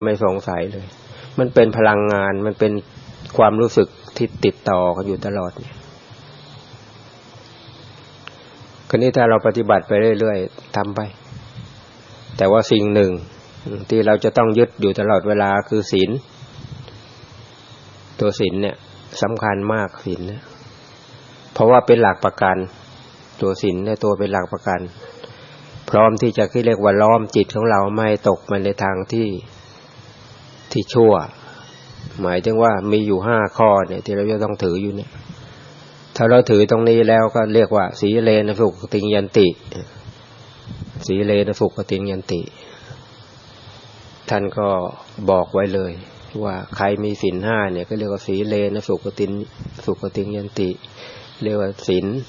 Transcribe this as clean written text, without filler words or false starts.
ไม่สงสัยเลยมันเป็นพลังงานมันเป็นความรู้สึกที่ติดต่อกันอยู่ตลอดเนี่ยคราวนี้ถ้าเราปฏิบัติไปเรื่อยๆทำไปแต่ว่าสิ่งหนึ่งที่เราจะต้องยึดอยู่ตลอดเวลาคือศีลตัวศีลเนี่ยสำคัญมากศีลเนี่ยเพราะว่าเป็นหลักประกันตัวศีลเนี่ยตัวเป็นหลักประกันพร้อมที่จะเรียกว่าล้อมจิตของเราไม่ให้ตกมาในทางที่ชั่วหมายถึงว่ามีอยู่5ข้อเนี่ยที่เราจะต้องถืออยู่เนี่ยถ้าเราถือตรงนี้แล้วก็เรียกว่าสีเลนะสุขติงยันติสีเลนะสุขติงยันติท่านก็บอกไว้เลยว่าใครมีศีล5เนี่ยก็เรียกว่าสีเลนะสุขติงยันติเรียกว่าศีล